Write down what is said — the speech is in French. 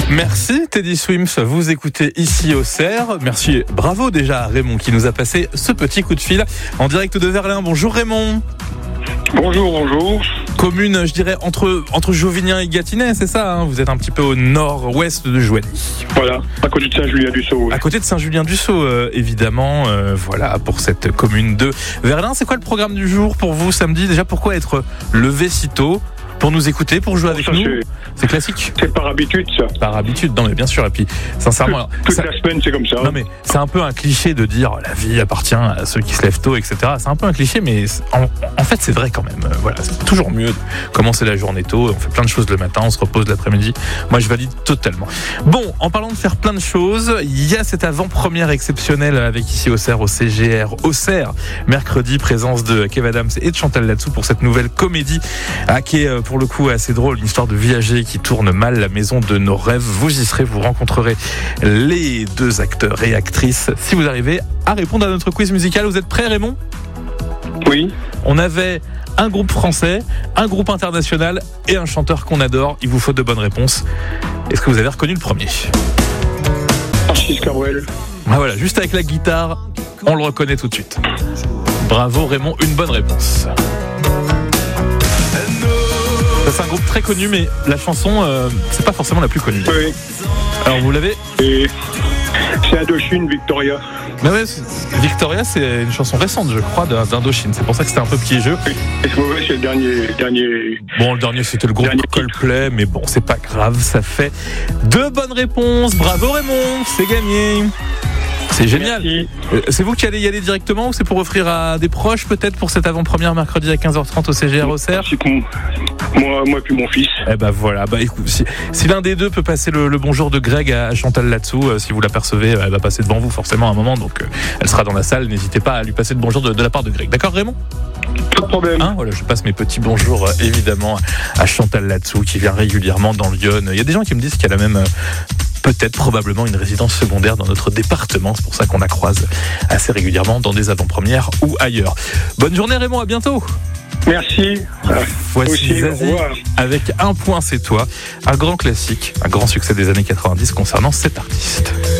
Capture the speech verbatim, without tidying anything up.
Merci Teddy Swims, vous écoutez ici au Cerf. Merci, bravo déjà à Raymond qui nous a passé ce petit coup de fil en direct de Verlin. Bonjour Raymond. Bonjour, bonjour. Commune, je dirais, entre, entre Jauvinien et Gâtinais, c'est ça hein, vous êtes un petit peu au nord-ouest de Joigny. Voilà, à côté de Saint-Julien-du-Sault. Oui. À côté de Saint-Julien-du-Sault, euh, évidemment. Euh, voilà, pour cette commune de Verlin. C'est quoi le programme du jour pour vous samedi? Déjà, pourquoi être levé si tôt? Pour nous écouter, pour jouer avec ça, nous c'est... c'est classique. C'est par habitude, ça. Par habitude, non mais bien sûr. Et puis, sincèrement... Toute ça... la semaine, c'est comme ça. Non mais c'est un peu un cliché de dire la vie appartient à ceux qui se lèvent tôt, et cetera. C'est un peu un cliché, mais en, en fait c'est vrai quand même. Euh, voilà, c'est toujours mieux de commencer la journée tôt. On fait plein de choses le matin, on se repose l'après-midi. Moi je valide totalement. Bon, en parlant de faire plein de choses, il y a cette avant-première exceptionnelle avec ici au Cerf, au C G R, au Cerf. Mercredi, présence de Kev Adams et de Chantal Latsou pour cette nouvelle comédie ah, qui est pour le coup assez drôle. Une histoire de viager qui tourne mal la maison de nos rêves. Vous y serez, vous rencontrerez les deux acteurs et actrices. Si vous arrivez à répondre à notre quiz musical, vous êtes prêts Raymond? Oui. On avait un groupe français, un groupe international et un chanteur qu'on adore. Il vous faut de bonnes réponses. Est-ce que vous avez reconnu le premier? Francis Cabrel. Ah voilà, juste avec la guitare, on le reconnaît tout de suite. Bravo Raymond, une bonne réponse. Ça, c'est un groupe très connu, mais la chanson, euh, c'est pas forcément la plus connue. Oui. Alors, vous l'avez? Et c'est Indochine, Victoria. Mais ouais, Victoria, c'est une chanson récente, je crois, d'Indochine. C'est pour ça que c'était un peu piégeux. Oui. Et c'est mauvais, c'est le dernier, dernier. Bon, le dernier, c'était le groupe Dernier Coldplay, mais bon, c'est pas grave, ça fait deux bonnes réponses. Bravo Raymond, c'est gagné. C'est génial. Merci. C'est vous qui allez y aller directement ou c'est pour offrir à des proches peut-être pour cette avant-première mercredi à quinze heures trente au C G R au Cerf? C'est con. Moi, moi puis mon fils. Eh ben voilà, bah écoute, si, si l'un des deux peut passer le, le bonjour de Greg à Chantal Latsou, euh, si vous l'apercevez, elle va passer devant vous forcément à un moment, donc euh, elle sera dans la salle, n'hésitez pas à lui passer le bonjour de, de la part de Greg. D'accord Raymond? Pas de problème. Hein, voilà, je passe mes petits bonjours euh, évidemment à Chantal Latsou qui vient régulièrement dans Lyon. Il y a des gens qui me disent qu'elle a même... Euh, peut-être probablement une résidence secondaire dans notre département. C'est pour ça qu'on la croise assez régulièrement dans des avant-premières ou ailleurs. Bonne journée Raymond, à bientôt. Merci. Voici Aussi, Zazie avec Un point c'est toi, un grand classique, un grand succès des années quatre-vingt-dix concernant cet artiste.